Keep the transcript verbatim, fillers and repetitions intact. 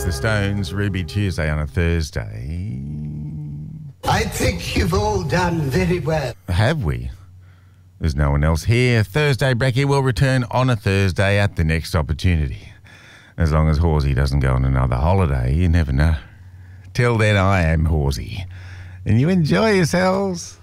the Stones, Ruby Tuesday on a Thursday. I think you've all done very well. Have we? There's no one else here. Thursday Brekkie will return on a Thursday at the next opportunity. As long as Horsey doesn't go on another holiday, you never know. Till then, I am Horsey. And you enjoy yourselves.